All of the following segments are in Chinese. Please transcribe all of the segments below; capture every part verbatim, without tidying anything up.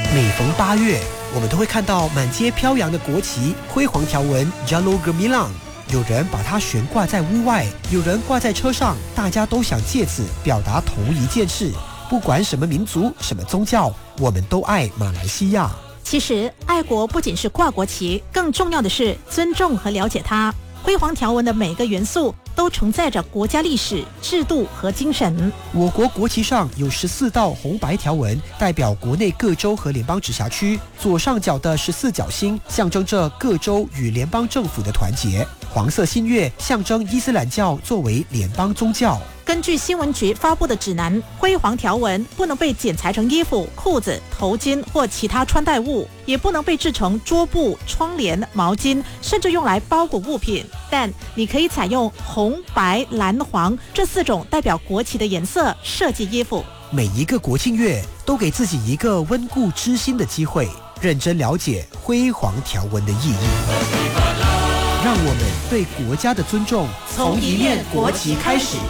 每逢八月，我们都会看到满街飘扬的国旗，辉煌条纹 Jalur Gemilang。有人把它悬挂在屋外，有人挂在车上，大家都想借此表达同一件事：不管什么民族、什么宗教，我们都爱马来西亚。 其实，爱国不仅是挂国旗，更重要的是尊重和了解它。辉煌条纹的每个元素都承载着国家历史、制度和精神。 我国国旗上有十四道红白条纹，代表国内各州和联邦直辖区。左上角的十四角星象征着各州与联邦政府的团结。黄色新月象征伊斯兰教作为联邦宗教。 根据新闻局发布的指南，辉煌条纹不能被剪裁成衣服、裤子、头巾或其他穿戴物，也不能被制成桌布、窗帘、毛巾，甚至用来包裹物品。但你可以采用红、白、蓝、黄这四种代表国旗的颜色设计衣服。 每一个国庆月都给自己一个温故知新的机会，认真了解辉煌条纹的意义。让我们对国家的尊重从一面国旗开始。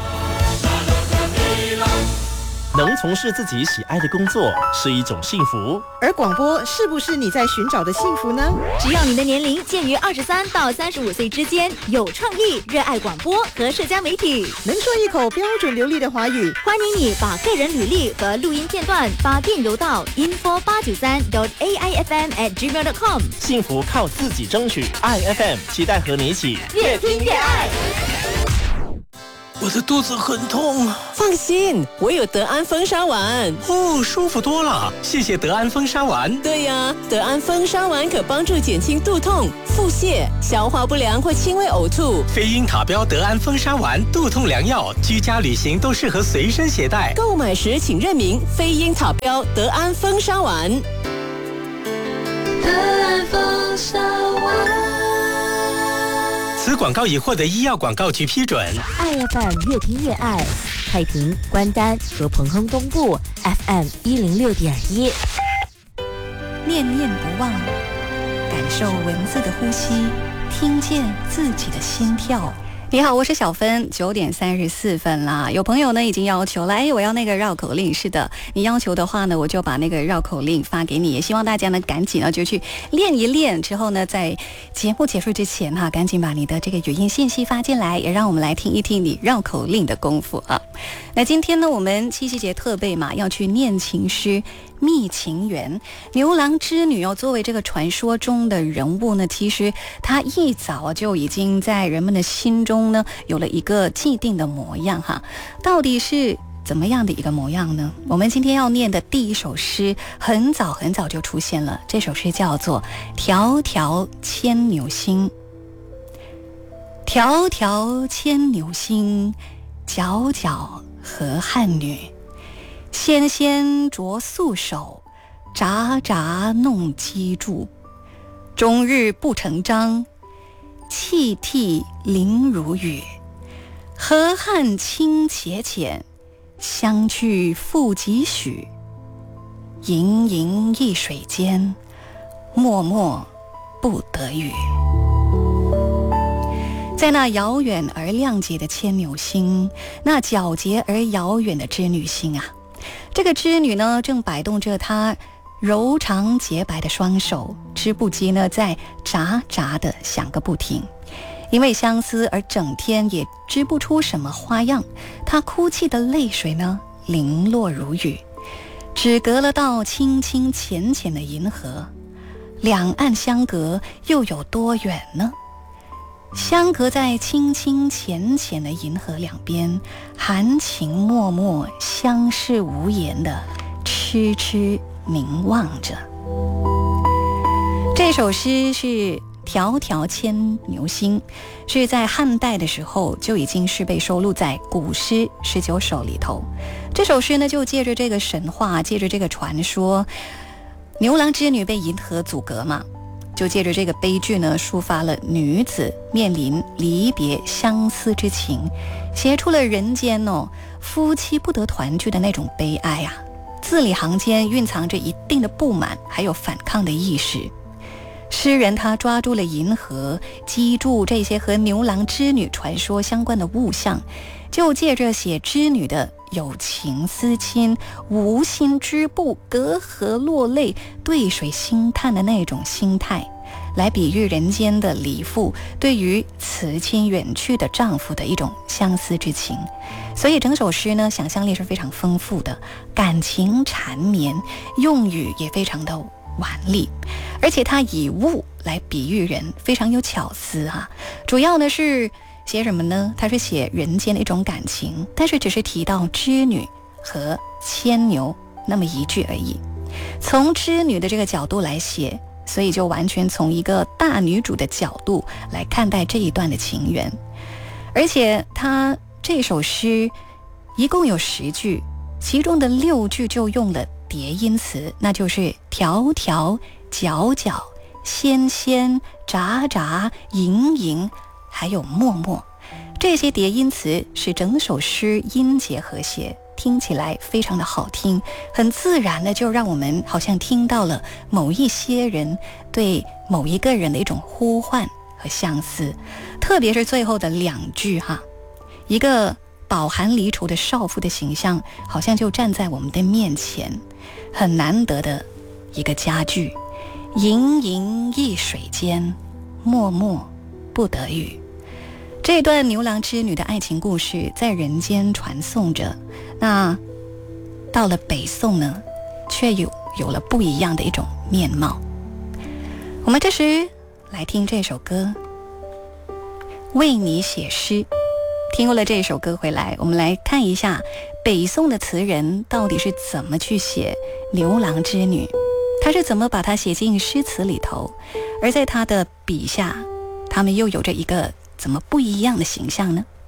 能从事自己喜爱的工作是一种幸福， 而广播是不是你在寻找的幸福呢？ 只要你的年龄介于二十三到三十五岁之间，有创意，热爱广播和社交媒体， 能说一口标准流利的华语， 欢迎你把个人履历和录音片段发电邮到 info 八九三 dot a i f m at gmail dot com。 幸福靠自己争取，I F M 期待和你一起越听越爱。 我的肚子很痛。 放心，我有德安风沙丸。 哦，舒服多了，谢谢德安风沙丸。 对呀，德安风沙丸可帮助减轻肚痛、腹泻、消化不良或轻微呕吐。 飞鹰塔标德安风沙丸，肚痛良药，居家旅行都适合随身携带。 购买时请认明飞鹰塔标德安风沙丸。 德安风沙丸。 此广告已获得医药广告局批准。 爱 F M 越听越爱，太平、关丹和彭亨东部 F M 一零六点一。 念念不忘，感受文字的呼吸，听见自己的心跳。你好，我是小芬，九点三十四分啦。有朋友呢已经要求了，哎，我要那个绕口令。是的，你要求的话呢，我就把那个绕口令发给你。也希望大家呢赶紧呢就去练一练，之后呢在节目结束之前哈、啊，赶紧把你的这个语音信息发进来，也让我们来听一听你绕口令的功夫啊。那今天呢，我们七夕节特备嘛，要去念情诗。觅情缘，牛郎织女哦，作为这个传说中的人物呢，其实他一早就已经在人们的心中呢有了一个既定的模样哈。到底是怎么样的一个模样呢？我们今天要念的第一首诗，很早很早就出现了。这首诗叫做《迢迢牵牛星》。迢迢牵牛星，皎皎河汉女。纤纤擢素手，札札弄机杼。终日不成章，泣涕零如雨。河汉清且浅，相去复几许。盈盈一水间，脉脉不得语。在那遥远而亮洁的牵牛星，那皎洁而遥远的织女星啊，这个织女呢，正摆动着她柔长洁白的双手，织布机呢在喳喳地响个不停。因为相思而整天也织不出什么花样，她哭泣的泪水呢，零落如雨。只隔了道清清浅浅的银河，两岸相隔又有多远呢？相隔在清清浅浅的银河两边，含情脉脉，相视无言的痴痴凝望着。这首诗是迢迢牵牛星，是在汉代的时候就已经是被收录在古诗十九首里头。这首诗呢，就借着这个神话，借着这个传说，牛郎织女被银河阻隔嘛，就借着这个悲剧呢，抒发了女子面临离别相思之情，写出了人间哦夫妻不得团聚的那种悲哀啊。字里行间蕴藏着一定的不满，还有反抗的意识。诗人他抓住了银河、机杼这些和牛郎织女传说相关的物象，就借着写织女的友情思亲，无心织布，隔河落泪，对水兴叹的那种心态，来比喻人间的李妇对于辞亲远去的丈夫的一种相思之情。所以整首诗呢，想象力是非常丰富的，感情缠绵，用语也非常的婉丽，而且它以物来比喻人，非常有巧思哈、啊。主要呢是写什么呢？它是写人间的一种感情，但是只是提到织女和牵牛那么一句而已。从织女的这个角度来写，所以就完全从一个大女主的角度来看待这一段的情缘。而且他这首诗一共有十句，其中的六句就用了叠音词，那就是条条、角角、纤纤、札札、盈盈，还有脉脉。这些叠音词使整首诗音节和谐，听起来非常的好听，很自然的就让我们好像听到了某一些人对某一个人的一种呼唤和相思。特别是最后的两句哈，一个饱含离愁的少妇的形象好像就站在我们的面前，很难得的一个佳句，盈盈一水间，脉脉不得语。这段牛郎织女的爱情故事在人间传颂着，那到了北宋呢，却有有了不一样的一种面貌。我们这时来听这首歌，为你写诗。听过了这首歌回来，我们来看一下北宋的词人到底是怎么去写牛郎织女，他是怎么把它写进诗词里头，而在他的笔下，他们又有着一个怎么不一样的形象呢？